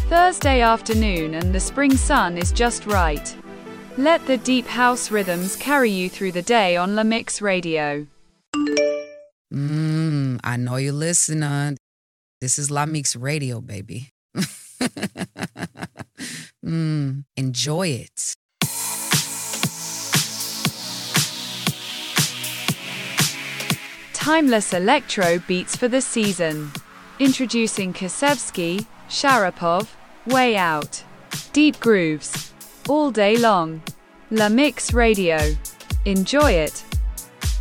Thursday afternoon and the spring sun is just right. Let the deep house rhythms carry you through the day on La Mix Radio. I know you're listening. This is La Mix Radio, baby. Enjoy it. Timeless electro beats for the season. Introducing Kasevsky, Sharapov, Way Out. Deep grooves. All day long. La Mix Radio. Enjoy it.